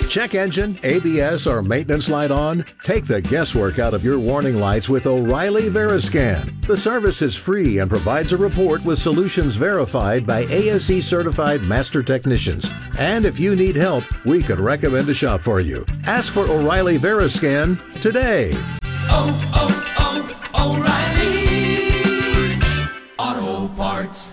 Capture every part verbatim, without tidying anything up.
Check engine, A B S, or maintenance light on? Take the guesswork out of your warning lights with O'Reilly Veriscan. The service is free and provides a report with solutions verified by A S E certified master technicians. And if you need help, we could recommend a shop for you. Ask for O'Reilly Veriscan today. Oh, oh, oh, O'Reilly Auto Parts.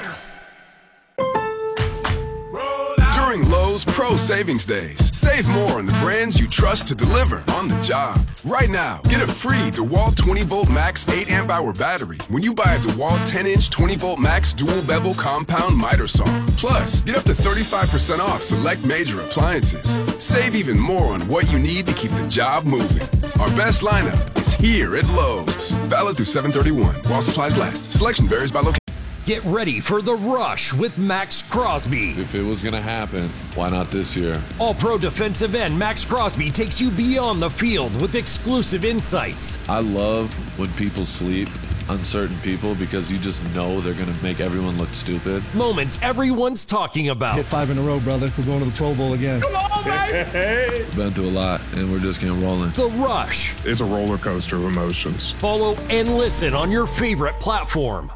During Lowe's Pro Savings Days, save more on the brands you trust to deliver on the job. Right now, get a free DeWalt twenty volt max eight amp hour battery when you buy a DeWalt ten inch twenty volt max dual bevel compound miter saw. Plus, get up to thirty-five percent off select major appliances. Save even more on what you need to keep the job moving. Our best lineup is here at Lowe's. Valid through seven thirty-one while supplies last. Selection varies by location. Get ready for The Rush with Max Crosby. If it was going to happen, why not this year? All-pro defensive end Max Crosby takes you beyond the field with exclusive insights. I love when people sleep on certain people because you just know they're going to make everyone look stupid. Moments everyone's talking about. Hit five in a row, brother. We're going to the Pro Bowl again. Come on, baby! Been through a lot, and we're just getting rolling. The Rush. It's a roller coaster of emotions. Follow and listen on your favorite platform.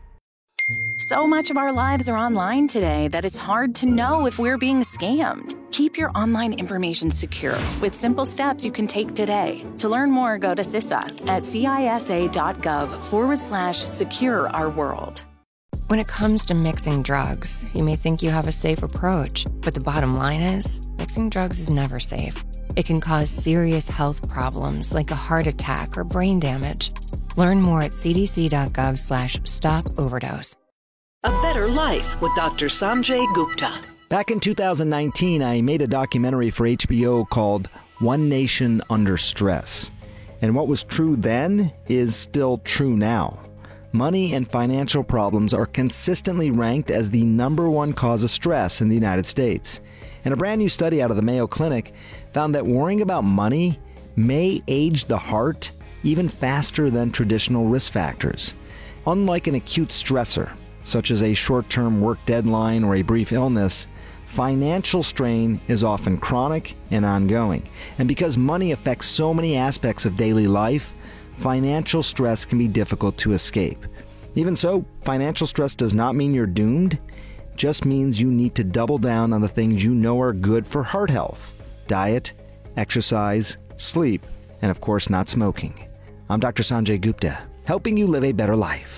So much of our lives are online today that it's hard to know if we're being scammed. Keep your online information secure with simple steps you can take today. To learn more, go to C I S A at cisa.gov forward slash secure our world. When it comes to mixing drugs, you may think you have a safe approach, but the bottom line is, mixing drugs is never safe. It can cause serious health problems like a heart attack or brain damage. Learn more at cdc.gov slash stop overdose. A Better Life with Doctor Sanjay Gupta. Back in two thousand nineteen, I made a documentary for H B O called One Nation Under Stress. And what was true then is still true now. Money and financial problems are consistently ranked as the number one cause of stress in the United States. And a brand new study out of the Mayo Clinic found that worrying about money may age the heart even faster than traditional risk factors. Unlike an acute stressor, such as a short-term work deadline or a brief illness, financial strain is often chronic and ongoing. And because money affects so many aspects of daily life, financial stress can be difficult to escape. Even so, financial stress does not mean you're doomed. It just means you need to double down on the things you know are good for heart health: diet, exercise, sleep, and of course not smoking. I'm Doctor Sanjay Gupta, helping you live a better life.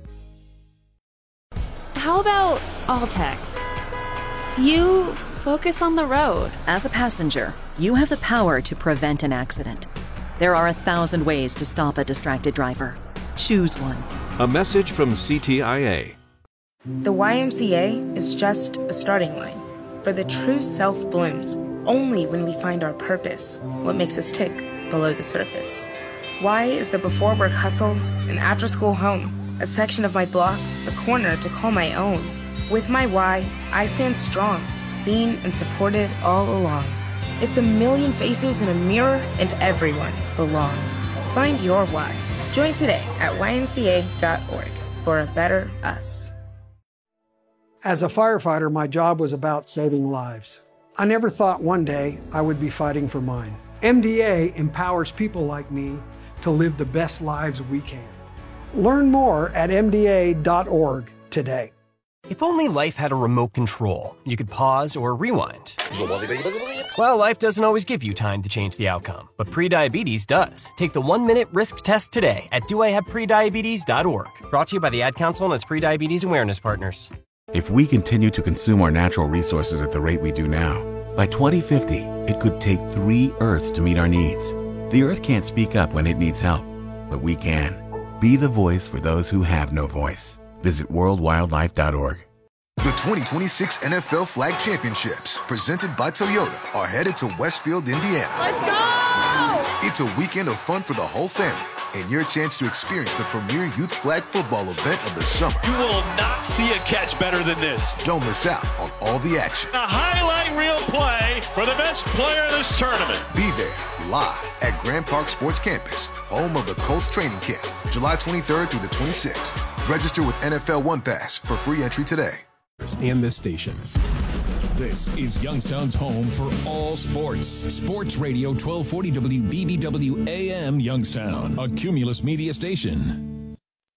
How about all text? You focus on the road. As a passenger, you have the power to prevent an accident. There are a thousand ways to stop a distracted driver. Choose one. A message from C T I A. The Y M C A is just a starting line, for the true self blooms only when we find our purpose, what makes us tick below the surface. Y is the before work hustle, an after school home, a section of my block, a corner to call my own. With my Y, I stand strong, seen and supported all along. It's a million faces in a mirror, and everyone belongs. Find your Y. Join today at y m c a dot org for a better us. As a firefighter, my job was about saving lives. I never thought one day I would be fighting for mine. M D A empowers people like me to live the best lives we can. Learn more at m d a dot org today. If only life had a remote control, you could pause or rewind. Well, life doesn't always give you time to change the outcome, but prediabetes does. Take the one-minute risk test today at do I have prediabetes dot org. Brought to you by the Ad Council and its Prediabetes Awareness Partners. If we continue to consume our natural resources at the rate we do now, by twenty fifty, it could take three Earths to meet our needs. The Earth can't speak up when it needs help, but we can. Be the voice for those who have no voice. Visit world wildlife dot org. The twenty twenty-six N F L Flag Championships, presented by Toyota, are headed to Westfield, Indiana. Let's go! It's a weekend of fun for the whole family, and your chance to experience the premier youth flag football event of the summer. You will not see a catch better than this. Don't miss out on all the action. A highlight reel play for the best player in this tournament. Be there live at Grand Park Sports Campus, home of the Colts training camp, July twenty-third through the twenty-sixth. Register with N F L One Pass for free entry today. And this station. This is Youngstown's home for all sports. Sports Radio twelve forty W B B W A M Youngstown, a Cumulus media station.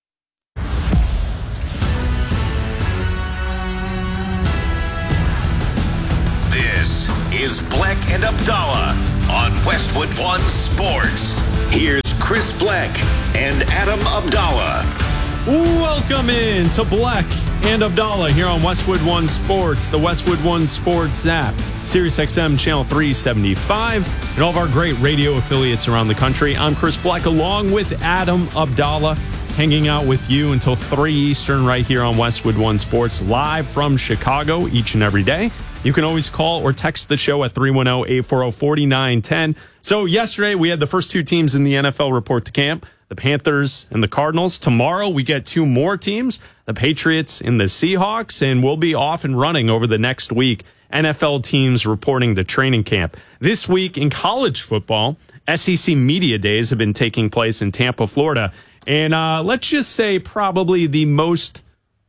This is Bleck and Abdallah on Westwood One Sports. Here's Chris Bleck and Adam Abdallah. Welcome in to Bleck and Abdallah here on Westwood One Sports, the Westwood One Sports app, Sirius X M channel three seventy-five, and all of our great radio affiliates around the country. I'm Chris Bleck along with Adam Abdallah, hanging out with you until three Eastern right here on Westwood One Sports, live from Chicago each and every day. You can always call or text the show at three one zero, eight four zero, four nine one zero. So yesterday we had the first two teams in the N F L report to camp, the Panthers and the Cardinals. Tomorrow we get two more teams, the Patriots and the Seahawks, and we'll be off and running over the next week. N F L teams reporting to training camp. This week in college football, S E C Media Days have been taking place in Tampa, Florida. And uh, let's just say probably the most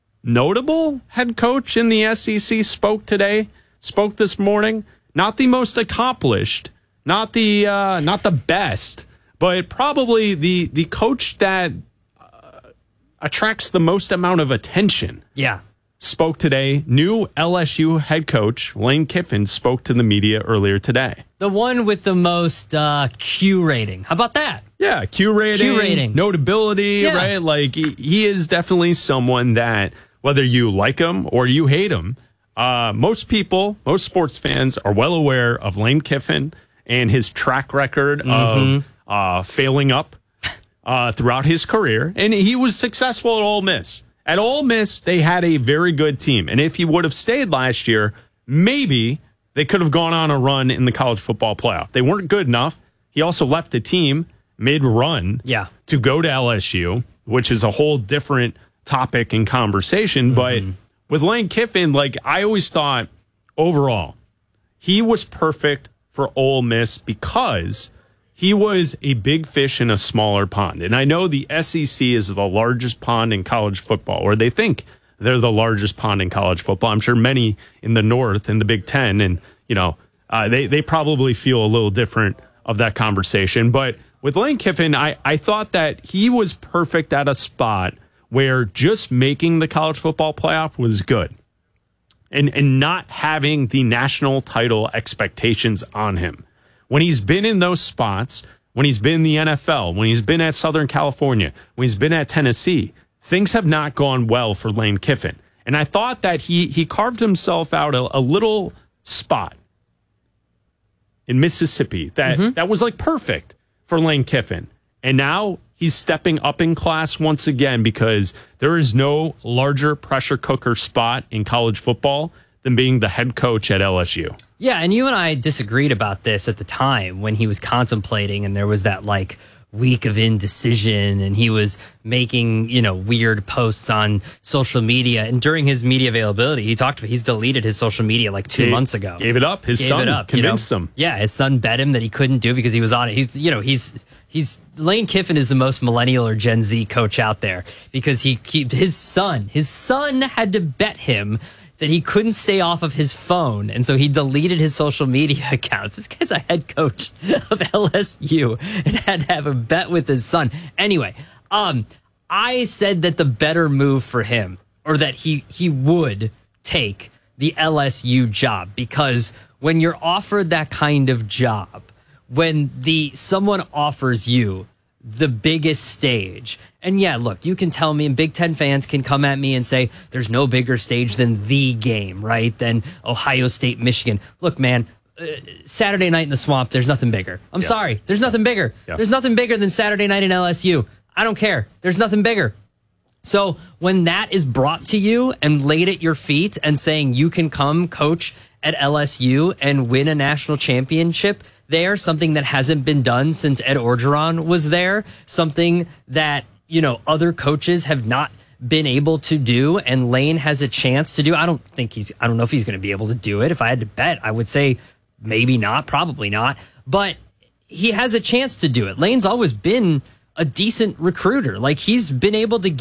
notable head coach in the S E C spoke today, spoke this morning. Not the most accomplished, not the uh, not the best, but probably the the coach that uh, attracts the most amount of attention. Yeah. Spoke today. New L S U head coach Lane Kiffin spoke to the media earlier today. The one with the most uh, Q rating. How about that? Yeah, Q rating, Q rating. notability, Yeah. right? Like, he, he is definitely someone that, whether you like him or you hate him, uh, most people, most sports fans are well aware of Lane Kiffin and his track record Mm-hmm. of uh, failing up uh, throughout his career. And he was successful at Ole Miss. At Ole Miss, they had a very good team. And if he would have stayed last year, maybe they could have gone on a run in the college football playoff. They weren't good enough. He also left the team mid-run Yeah. to go to L S U, which is a whole different topic and conversation. Mm-hmm. But with Lane Kiffin, like, I always thought overall, he was perfect for Ole Miss because he was a big fish in a smaller pond. And I know the S E C is the largest pond in college football, or they think they're the largest pond in college football. I'm sure many in the North, in the Big Ten, and, you know, uh, they, they probably feel a little different of that conversation. But with Lane Kiffin, I, I thought that he was perfect at a spot where just making the college football playoff was good. And, and not having the national title expectations on him. When he's been in those spots, when he's been in the N F L, when he's been at Southern California, when he's been at Tennessee, things have not gone well for Lane Kiffin. And I thought that he he carved himself out a, a little spot in Mississippi that, Mm-hmm. that was like perfect for Lane Kiffin. And now he's stepping up in class once again because there is no larger pressure cooker spot in college football than being the head coach at L S U. Yeah, and you and I disagreed about this at the time when he was contemplating and there was that like week of indecision and he was making, you know, weird posts on social media. And during his media availability, he talked about he's deleted his social media like two Gave- months ago. Gave it up. His Gave son it up, you know? convinced him. Yeah, his son bet him that he couldn't do because he was on it. He's, you know, he's he's Lane Kiffin is the most millennial or Gen Z coach out there because he keep his son. His son had to bet him that he couldn't stay off of his phone, and so he deleted his social media accounts. This guy's a head coach of L S U and had to have a bet with his son. Anyway, um, I said that the better move for him, or that he he would take the L S U job, because when you're offered that kind of job, when the someone offers you the biggest stage. And yeah, look, you can tell me, and Big Ten fans can come at me and say there's no bigger stage than the game, right? Than Ohio State, Michigan. Look, man, uh, Saturday night in the swamp, there's nothing bigger. I'm Yeah. sorry. There's nothing bigger. Yeah. There's nothing bigger than Saturday night in L S U. I don't care. There's nothing bigger. So when that is brought to you and laid at your feet and saying you can come coach at L S U and win a national championship there, something that hasn't been done since Ed Orgeron was there, something that, you know, other coaches have not been able to do, and Lane has a chance to do. I don't think he's, I don't know if he's going to be able to do it. If I had to bet, I would say maybe not, probably not, but he has a chance to do it. Lane's always been a decent recruiter. Like, he's been able to get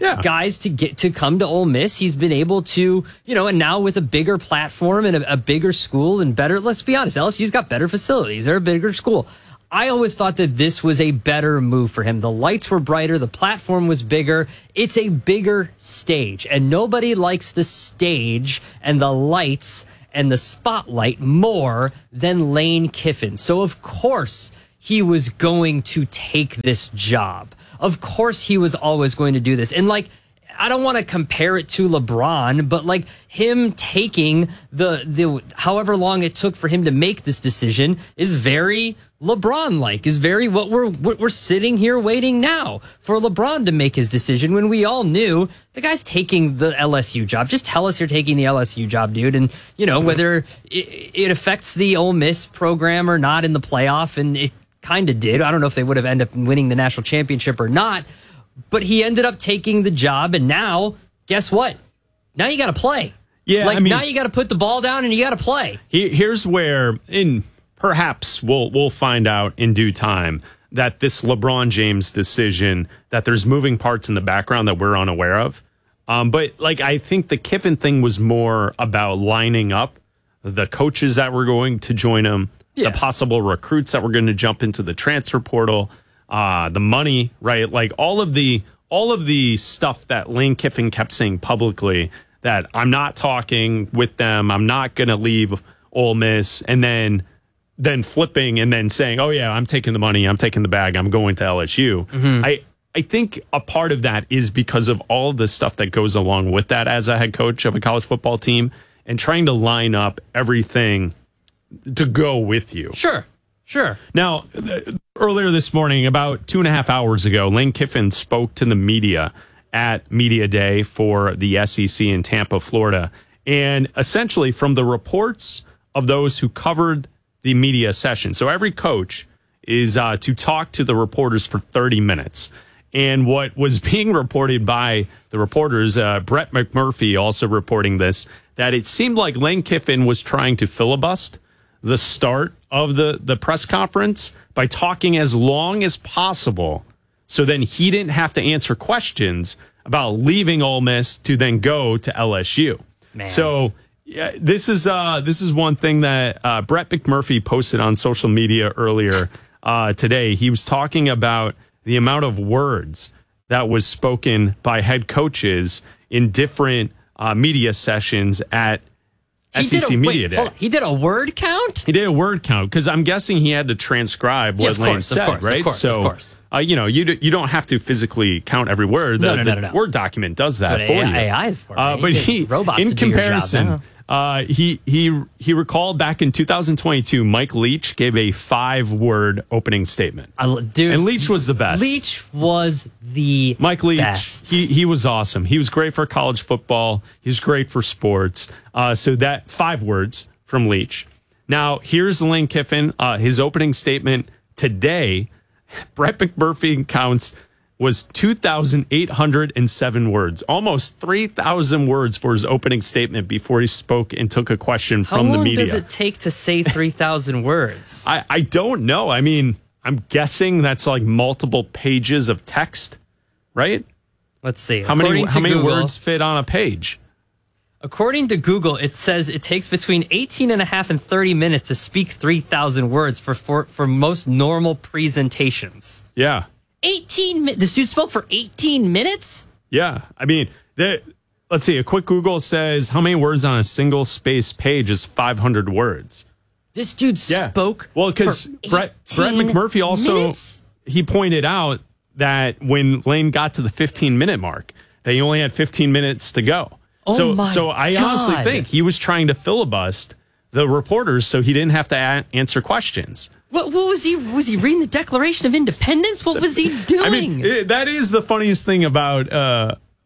yeah. guys to get to come to Ole Miss. He's been able to, you know, and now with a bigger platform and a, a bigger school and better, let's be honest, L S U's got better facilities. They're a bigger school. I always thought that this was a better move for him. The lights were brighter. The platform was bigger. It's a bigger stage, and nobody likes the stage and the lights and the spotlight more than Lane Kiffin. So, of course, he was going to take this job. Of course, he was always going to do this. And, like, I don't want to compare it to LeBron, but like him taking the the however long it took for him to make this decision is very LeBron-like, is very what we're we're sitting here waiting now for LeBron to make his decision when we all knew the guy's taking the L S U job. Just tell us you're taking the L S U job, dude. And, you know, whether it, it affects the Ole Miss program or not in the playoff, and it kind of did. I don't know if they would have ended up winning the national championship or not. But he ended up taking the job, and now, guess what? Now you got to play. Yeah, like I mean, now you got to put the ball down and you got to play. He, here's where, in perhaps we'll we'll find out in due time that this LeBron James decision, that there's moving parts in the background that we're unaware of. Um, but like I think the Kiffin thing was more about lining up the coaches that were going to join him, yeah. the possible recruits that were going to jump into the transfer portal. Uh, the money, right? Like all of the all of the stuff that Lane Kiffin kept saying publicly, that I'm not talking with them, I'm not going to leave Ole Miss, and then then flipping and then saying, oh yeah, I'm taking the money, I'm taking the bag, I'm going to L S U. Mm-hmm. I I think a part of that is because of all the stuff that goes along with that as a head coach of a college football team and trying to line up everything to go with you. Sure. Sure. Now, th- earlier this morning, about two and a half hours ago, Lane Kiffin spoke to the media at Media Day for the S E C in Tampa, Florida. And essentially, from the reports of those who covered the media session, so every coach is uh, to talk to the reporters for thirty minutes. And what was being reported by the reporters, uh, Brett McMurphy also reporting this, that it seemed like Lane Kiffin was trying to filibust the start of the, the press conference by talking as long as possible so then he didn't have to answer questions about leaving Ole Miss to then go to L S U. Man. So yeah, this is uh, this is one thing that uh, Brett McMurphy posted on social media earlier uh, today. He was talking about the amount of words that was spoken by head coaches in different uh, media sessions at S E C a, Media wait, Day. Hold on. He did a word count? He did a word count because I'm guessing he had to transcribe what yeah, Lane course, said, of course, right? Of course, so, of course. Uh, you know, you do, you don't have to physically count every word. The, no, no, no, the no, no. Word document does that That's for what you. A I is for. Uh, but he, robots in to do your job comparison, now. uh, he he he recalled back in two thousand twenty-two, Mike Leach gave a five-word opening statement. I, dude, and Leach was the best. Leach was the Mike Leach. best. He he was awesome. He was great for college football. He was great for sports. Uh, so that five words from Leach. Now, here's Lane Kiffin. Uh, his opening statement today, Brett McMurphy counts, was two thousand eight hundred seven words, almost three thousand words for his opening statement before he spoke and took a question How from the long media. does it take to say three thousand words? I, I don't know. I mean, I'm guessing that's like multiple pages of text, right? Let's see. How many, According how to many Google, words fit on a page? According to Google, it says it takes between eighteen and a half and thirty minutes to speak three thousand words for, for, for most normal presentations. Yeah. eighteen minutes? This dude spoke for eighteen minutes? Yeah. I mean, the, let's see. A quick Google says how many words on a single space page is five hundred words. This dude yeah. spoke Well, because Brett, Brett McMurphy also, minutes? he pointed out that when Lane got to the fifteen minute mark, that he only had fifteen minutes to go. Oh so, my so I God. honestly think he was trying to filibust the reporters so he didn't have to a- answer questions. What, what was he? Was he reading the Declaration of Independence? What was he doing? I mean, it, that is the funniest thing about uh,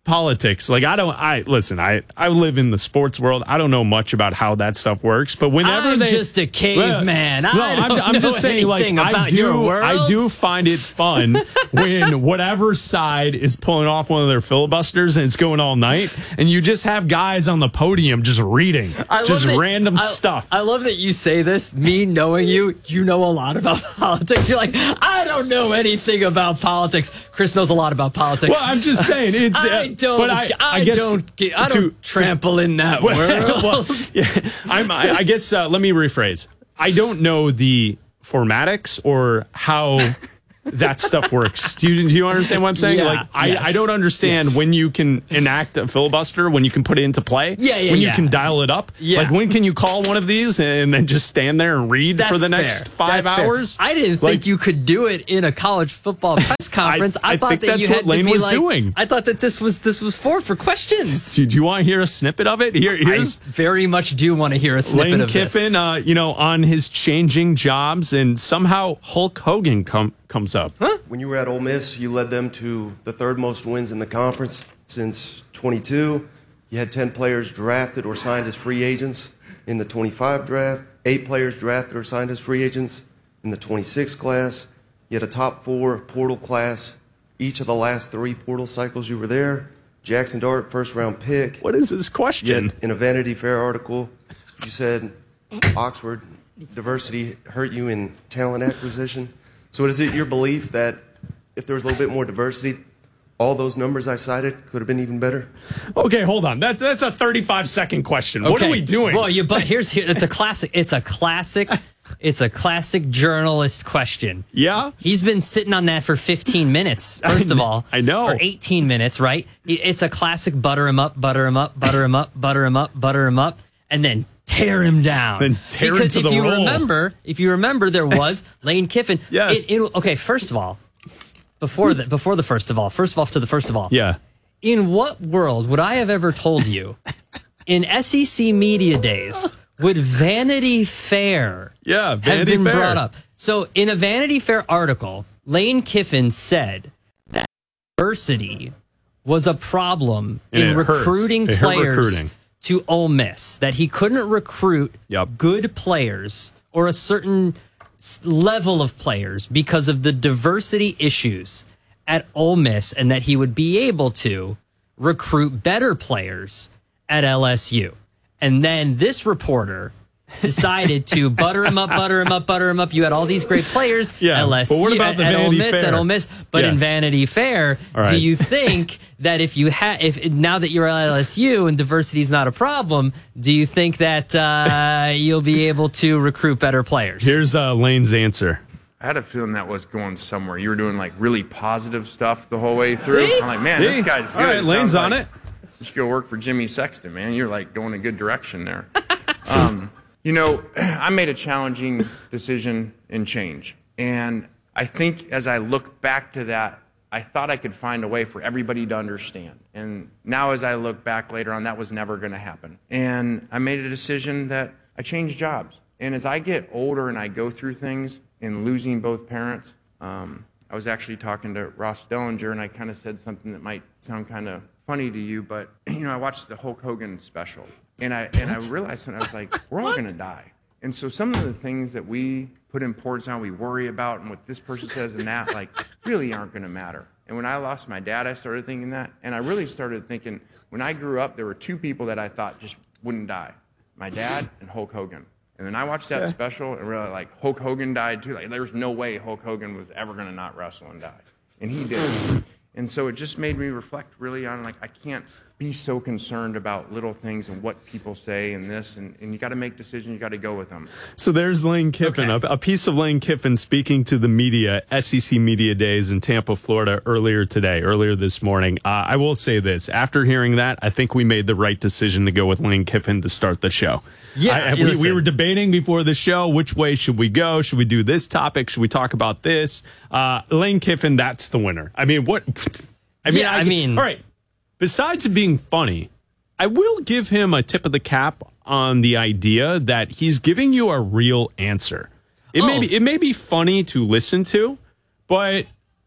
politics. Like, I don't, I listen, I, I live in the sports world. I don't know much about how that stuff works, but whenever I'm they. just a caveman. Well, I no, I'm, don't I'm know just saying, like, about I do, your world. I do find it fun when whatever side is pulling off one of their filibusters and it's going all night, and you just have guys on the podium just reading, I just love that- random I- stuff. I love that you say this. Me knowing you, you know a lot about politics. You're like, I don't know anything about politics. Chris knows a lot about politics. Well, I'm just saying, it's. I uh, don't. But I, I, I guess don't. Get, I to- don't trample in that Well, world. well, yeah, I'm, I, I guess uh, let me rephrase. I don't know the formatics or how that stuff works. Do you, do you understand what I'm saying? Yeah, like, I, yes, I don't understand yes. when you can enact a filibuster, when you can put it into play, Yeah, yeah, when you yeah. can dial it up. Yeah. Like, when can you call one of these and then just stand there and read That's for the fair. next five That's fair. hours? I didn't Like- think you could do it in a college football press conference. I, I thought think that that's you what had Lane to be was like, doing. I thought that this was this was for for questions. Do, do you want to hear a snippet of it? Here, here's I very much do want to hear a snippet Lane of Kiffin, this. uh, you know, on his changing jobs, and somehow Hulk Hogan come, comes up. Huh? When you were at Ole Miss, you led them to the third most wins in the conference since twenty-two. You had ten players drafted or signed as free agents in the twenty-five draft, eight players drafted or signed as free agents in the twenty-six class. You had a top four portal class each of the last three portal cycles you were there. Jackson Dart, first round pick. What is this question? Yet in a Vanity Fair article, you said Oxford diversity hurt you in talent acquisition. So is it your belief that if there was a little bit more diversity, all those numbers I cited could have been even better? Okay, hold on. That's that's a thirty-five second question. What Okay. are we doing? Well, you but here's here. It's a classic. It's a classic. It's a classic journalist question. Yeah? He's been sitting on that for fifteen minutes, first of all. I know. Or eighteen minutes, right? It's a classic butter him up, butter him up, butter him up, butter him up, butter him up, and then tear him down. Then tear because into if the you roll. remember, if you remember, there was Lane Kiffin. Yes. It, it, okay, first of all, before the before the first of all, first of all to the first of all. Yeah. In what world would I have ever told you in S E C media days would Vanity Fair Yeah, have Vanity been Fair. brought up? So in a Vanity Fair article, Lane Kiffin said that diversity was a problem And in it hurt. recruiting It hurt players recruiting. to Ole Miss, that he couldn't recruit Yep. good players or a certain s- level of players because of the diversity issues at Ole Miss, and that he would be able to recruit better players at L S U. And then this reporter decided to butter him up, butter him up, butter him up. You had all these great players. Yeah, L S U, but what about the at, at Ole Vanity Miss, Fair? At Ole Miss, but in Yes. Vanity Fair, All right. do you think that if you had, if now that you're at L S U and diversity is not a problem, do you think that uh, you'll be able to recruit better players? Here's uh, Lane's answer. I had a feeling that was going somewhere. You were doing like really positive stuff the whole way through. See? I'm like, man, See? this guy's good. All right, It Lane's sounds on like it. You should go work for Jimmy Sexton, man. You're like going a good direction there. um, you know, I made a challenging decision and change. And I think as I look back to that, I thought I could find a way for everybody to understand. And now as I look back later on, that was never going to happen. And I made a decision that I changed jobs. And as I get older and I go through things, and losing both parents, um, I was actually talking to Ross Dellinger, and I kind of said something that might sound kind of funny to you, but you know, I watched the Hulk Hogan special, and I and I realized, and I was like, we're all going to die. And so some of the things that we put importance on, we worry about, and what this person says and that, like, really aren't going to matter. And when I lost my dad, I started thinking that, and I really started thinking, when I grew up, there were two people that I thought just wouldn't die: my dad and Hulk Hogan. And then I watched that Okay. special and realized, like, Hulk Hogan died too. Like, there's no way Hulk Hogan was ever going to not wrestle and die. And he did. And so it just made me reflect really on, like, I can't be so concerned about little things and what people say and this. And, and you got to make decisions. You got to go with them. So there's Lane Kiffin, a, a piece of Lane Kiffin speaking to the media, S E C Media Days in Tampa, Florida, earlier today, earlier this morning. Uh, I will say this. After hearing that, I think we made the right decision to go with Lane Kiffin to start the show. Yeah, I, I- we, listen. we were debating before the show, which way should we go? Should we do this topic? Should we talk about this? Uh, Lane Kiffin, that's the winner. I mean, what? I mean, Yeah, I mean- all right. Besides it being funny, I will give him a tip of the cap on the idea that he's giving you a real answer. It may Oh. be it may be funny to listen to, but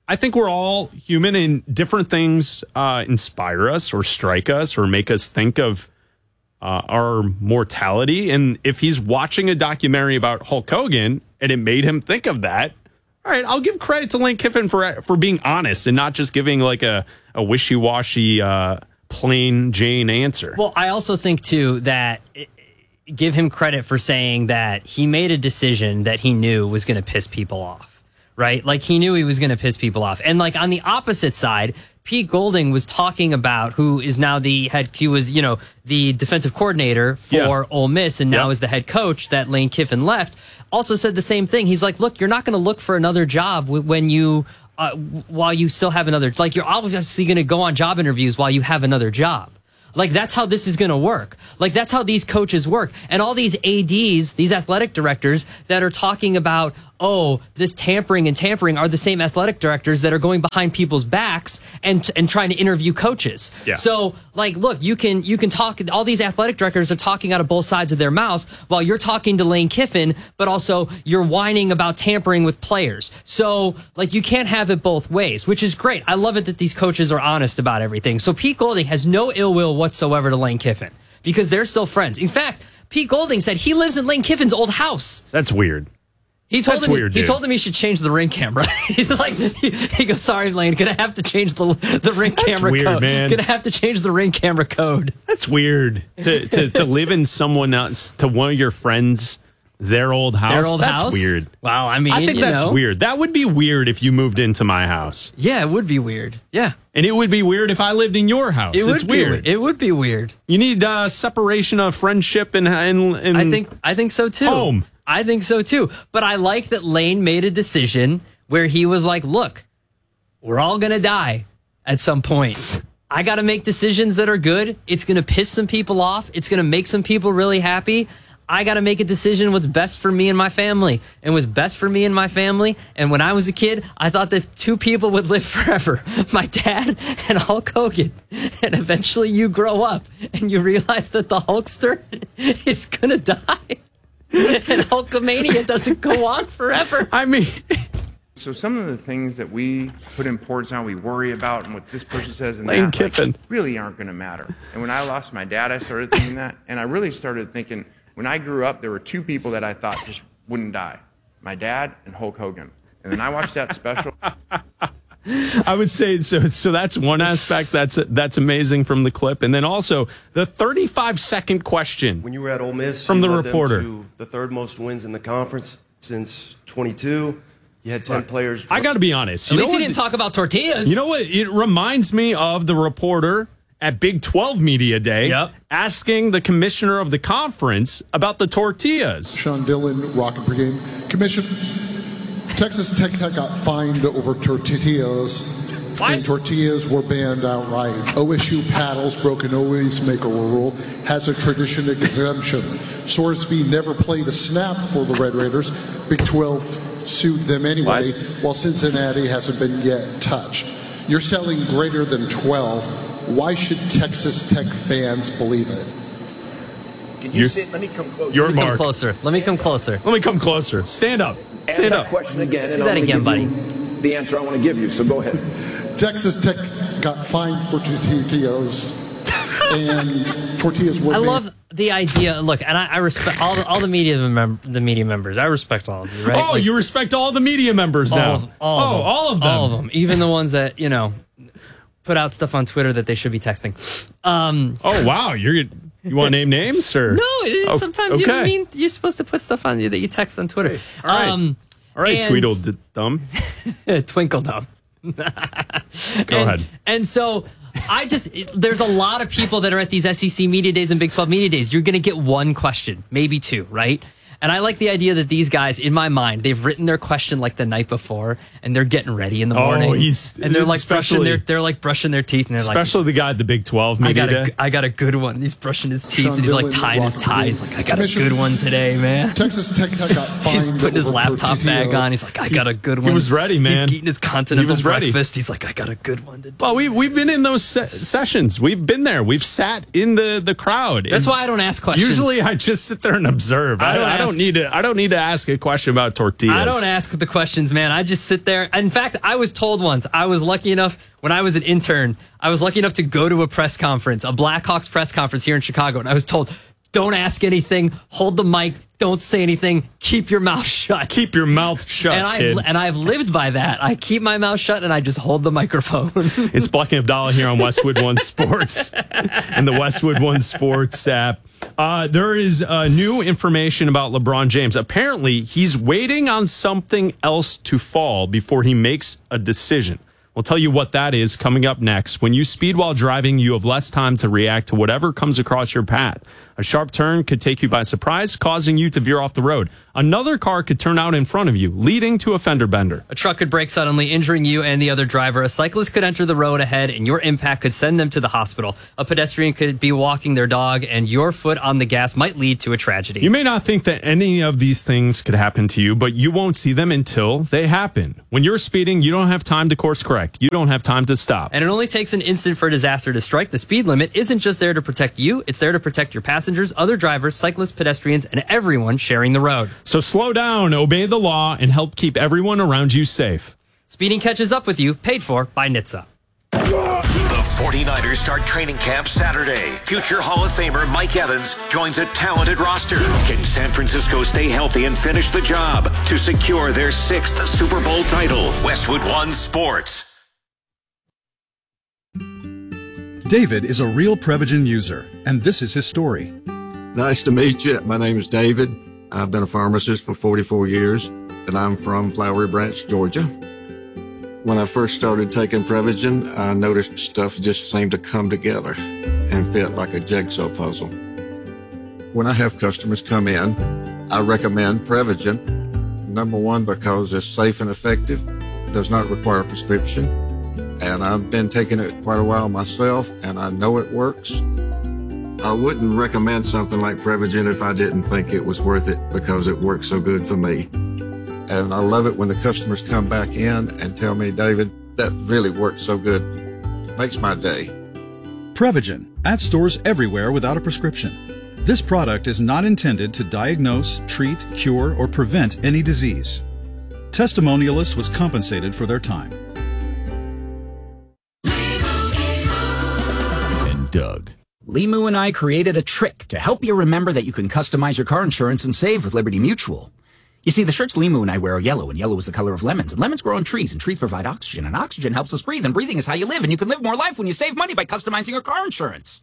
I think we're all human, and different things uh, inspire us or strike us or make us think of uh, our mortality. And if he's watching a documentary about Hulk Hogan and it made him think of that, all right, I'll give credit to Lane Kiffin for for being honest and not just giving like a, a wishy-washy, uh, plain Jane answer. Well, I also think, too, that it, give him credit for saying that he made a decision that he knew was going to piss people off, right? Like, he knew he was going to piss people off. And, like, on the opposite side, Pete Golding was talking about who is now the head, he was, you know, the defensive coordinator for Yeah. Ole Miss and now Yep. is the head coach that Lane Kiffin left, also said the same thing. He's like, look, you're not going to look for another job w- when you, uh, while you still have another, like, you're obviously going to go on job interviews while you have another job. Like, that's how this is going to work. Like, that's how these coaches work. And all these A Ds, these athletic directors that are talking about, oh, this tampering and tampering are the same athletic directors that are going behind people's backs and and trying to interview coaches. Yeah. So, like, look, you can you can talk, all these athletic directors are talking out of both sides of their mouths while you're talking to Lane Kiffin, but also you're whining about tampering with players. So, like, you can't have it both ways, which is great. I love it that these coaches are honest about everything. So Pete Golding has no ill will whatsoever to Lane Kiffin because they're still friends. In fact, Pete Golding said he lives in Lane Kiffin's old house. That's weird. He told That's him weird, he dude. told him he should change the ring camera. He's like he, he goes, sorry, Lane, gonna have to change the the ring That's camera weird, code. man. Gonna have to change the ring camera code. That's weird to, to, to live in someone else, to one of your friends, their old house. Their old that's house? weird. Wow, I mean, I think you that's know. weird. That would be weird if you moved into my house. Yeah, it would be weird. Yeah. And it would be weird if I lived in your house. It would it's be weird. we- It would be weird. You need uh, separation of friendship and, and, and I think I think so too. home. I think so too. But I like that Lane made a decision where he was like, look, we're all going to die at some point. I got to make decisions that are good. It's going to piss some people off. It's going to make some people really happy. I got to make a decision what's best for me and my family. And what's best for me and my family. And when I was a kid, I thought that two people would live forever. My dad and Hulk Hogan. And eventually you grow up and you realize that the Hulkster is going to die. And Hulkamania doesn't go on forever. I mean, So some of the things that we put importance on, we worry about, and what this person says and Lane that, Kiffin. like, really aren't going to matter. And when I lost my dad, I started thinking that, and I really started thinking, when I grew up, there were two people that I thought just wouldn't die: my dad and Hulk Hogan. And then I watched that special. I would say so. So that's one aspect that's that's amazing from the clip, and then also the thirty-five second question When you were at Ole Miss, from you the led them reporter. to the third most wins in the conference since twenty-two. You had ten players. I got to be honest. At You least know he what- didn't talk about tortillas. You know what? It reminds me of the reporter at Big twelve Media Day Yep. asking the commissioner of the conference about the tortillas. Sean Dillon, Rocket Brigade. Commission, Texas Tech got fined over tortillas. And tortillas were banned outright. O S U paddles broke an always make a rule, has a tradition exemption. Sorsby never played a snap for the Red Raiders. Big twelve sued them anyway, while Cincinnati hasn't been yet touched. You're selling greater than twelve. Why should Texas Tech fans believe it? Can you sit? Let me come closer. Your Let me come mark. closer. Let me come closer. Let me come closer. Stand up. Stand Ask up. that question again, and Do I'm that gonna again, give buddy. you the answer I want to give you. So go ahead. Texas Tech got fined for tortillas, and tortillas were I banned. love the idea. Look, and I, I respect all the, all the media mem- the media members. I respect all of you, right? Oh, Like, you respect all the media members all now. of, all oh, of them. all of them. All of them. Even the ones that, you know, put out stuff on Twitter that they should be texting. Um, Oh, wow. You're you want to name names or no, it, Oh, sometimes you know what I okay. mean. You're supposed to put stuff on you that you text on Twitter. All right. Um, All right, and- Tweedledum. Twinkledum. Go and, ahead. And so I just, it- there's a lot of people that are at these S E C Media Days and Big twelve Media Days. You're going to get one question, maybe two, right? And I like the idea that these guys, in my mind, they've written their question like the night before, and they're getting ready in the Oh, morning. he's- and they're like brushing especially- their, they're like brushing their teeth, and they're like, Especially the guy at the Big twelve I media got day. a, I got a good one. He's brushing his teeth, Sean and he's like Dillon, tying his Rocket tie. He's Brigade. like, I got a Commission- good one today, man. Texas Tech got fined. He's putting his over laptop bag tortilla. on. He's like, I got a good He one. was ready, man. He's eating his continental He was ready. breakfast. He's like, I got a good one today. Well, we we've been in those se- sessions. We've been there. We've sat in the, the crowd. That's And why I don't ask questions. Usually, I just sit there and observe. I, I don't I ask don't need to. I don't need to ask a question about tortillas. I don't ask the questions, man. I just sit there. In fact, I was told once. I was lucky enough when I was an intern. I was lucky enough to go to a press conference, a Blackhawks press conference here in Chicago, and I was told, "Don't ask anything. Hold the mic. Don't say anything. Keep your mouth shut. Keep your mouth shut." And I've kid. and I've lived by that. I keep my mouth shut and I just hold the microphone. It's Black and Abdallah here on Westwood One Sports and the Westwood One Sports app. Uh, there is uh, new information about LeBron James. Apparently, he's waiting on something else to fall before he makes a decision. We'll tell you what that is coming up next. When you speed while driving, you have less time to react to whatever comes across your path. A sharp turn could take you by surprise, causing you to veer off the road. Another car could turn out in front of you, leading to a fender bender. A truck could brake suddenly, injuring you and the other driver. A cyclist could enter the road ahead, and your impact could send them to the hospital. A pedestrian could be walking their dog, and your foot on the gas might lead to a tragedy. You may not think that any of these things could happen to you, but you won't see them until they happen. When you're speeding, you don't have time to course correct. You don't have time to stop. And it only takes an instant for a disaster to strike. The speed limit isn't just there to protect you, it's there to protect your passengers, other drivers, cyclists, pedestrians, and everyone sharing the road. So slow down, obey the law, and help keep everyone around you safe. Speeding catches up with you, paid for by N H T S A. The forty-niners start training camp Saturday. Future Hall of Famer Mike Evans joins a talented roster. Can San Francisco stay healthy and finish the job to secure their sixth Super Bowl title? Westwood One Sports. David is a real Prevagen user, and this is his story. Nice to meet you. My name is David. I've been a pharmacist for forty-four years, and I'm from Flowery Branch, Georgia. When I first started taking Prevagen, I noticed stuff just seemed to come together and fit like a jigsaw puzzle. When I have customers come in, I recommend Prevagen. Number one, because it's safe and effective, does not require a prescription, and I've been taking it quite a while myself, and I know it works. I wouldn't recommend something like Prevagen if I didn't think it was worth it because it works so good for me. And I love it when the customers come back in and tell me, David, that really worked so good. Makes my day. Prevagen, at stores everywhere without a prescription. This product is not intended to diagnose, treat, cure, or prevent any disease. Testimonialist was compensated for their time. And Doug. Limu and I created a trick to help you remember that you can customize your car insurance and save with Liberty Mutual. You see, the shirts Limu and I wear are yellow, and yellow is the color of lemons, and lemons grow on trees, and trees provide oxygen, and oxygen helps us breathe, and breathing is how you live, and you can live more life when you save money by customizing your car insurance.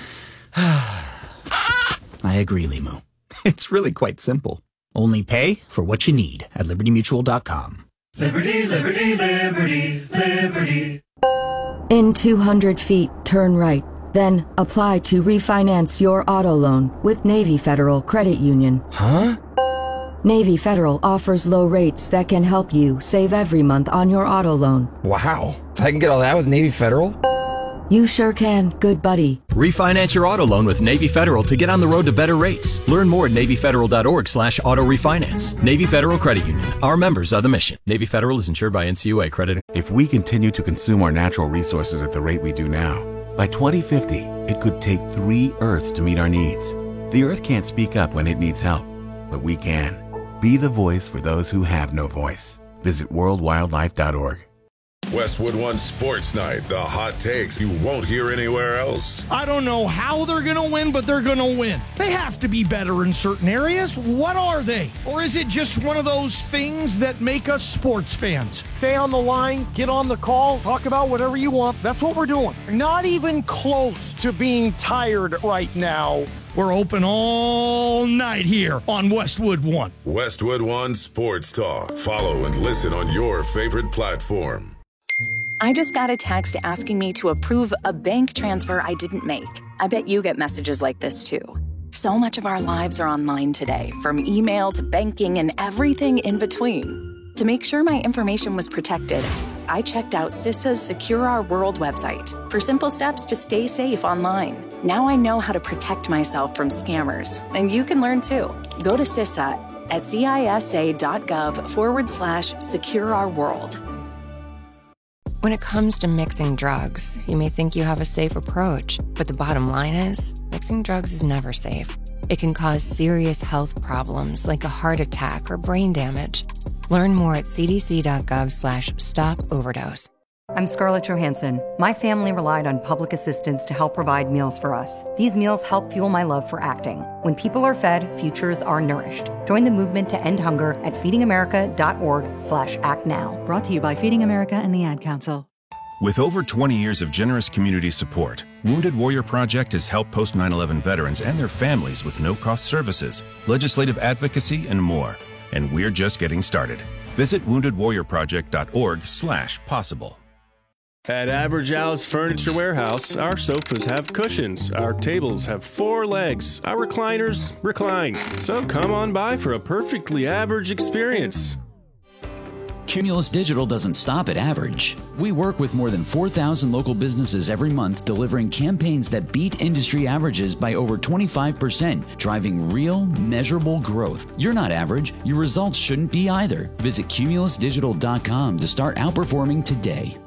I agree, Limu. It's really quite simple. Only pay for what you need at liberty mutual dot com. Liberty, liberty, liberty, liberty. In two hundred feet, turn right. Then apply to refinance your auto loan with Navy Federal Credit Union. Huh? Navy Federal offers low rates that can help you save every month on your auto loan. Wow. I can get all that with Navy Federal? You sure can, good buddy. Refinance your auto loan with Navy Federal to get on the road to better rates. Learn more at navy federal dot org slash auto refinance. Navy Federal Credit Union. Our members are the mission. Navy Federal is insured by N C U A credit. If we continue to consume our natural resources at the rate we do now, by twenty fifty, it could take three Earths to meet our needs. The Earth can't speak up when it needs help, but we can. Be the voice for those who have no voice. Visit world wildlife dot org. Westwood One Sports Night, the hot takes you won't hear anywhere else. I don't know how they're going to win, but they're going to win. They have to be better in certain areas. What are they? Or is it just one of those things that make us sports fans? Stay on the line, get on the call, talk about whatever you want. That's what we're doing. Not even close to being tired right now. We're open all night here on Westwood One. Westwood One Sports Talk. Follow and listen on your favorite platform. I just got a text asking me to approve a bank transfer I didn't make. I bet you get messages like this too. So much of our lives are online today, from email to banking and everything in between. To make sure my information was protected, I checked out CISA's Secure Our World website for simple steps to stay safe online. Now I know how to protect myself from scammers, and you can learn too. Go to CISA at cisa.gov forward slash secure our world. When it comes to mixing drugs, you may think you have a safe approach, but the bottom line is, mixing drugs is never safe. It can cause serious health problems like a heart attack or brain damage. Learn more at cdc.gov slash stop overdose. I'm Scarlett Johansson. My family relied on public assistance to help provide meals for us. These meals help fuel my love for acting. When people are fed, futures are nourished. Join the movement to end hunger at feedingamerica.org slash act now. Brought to you by Feeding America and the Ad Council. With over twenty years of generous community support, Wounded Warrior Project has helped post nine eleven veterans and their families with no-cost services, legislative advocacy, and more. And we're just getting started. Visit wounded warrior project dot org slash possible. At Average Al's Furniture Warehouse, our sofas have cushions, our tables have four legs, our recliners recline. So come on by for a perfectly average experience. Cumulus Digital doesn't stop at average. We work with more than four thousand local businesses every month, delivering campaigns that beat industry averages by over twenty-five percent, driving real, measurable growth. You're not average. Your results shouldn't be either. Visit cumulus digital dot com to start outperforming today.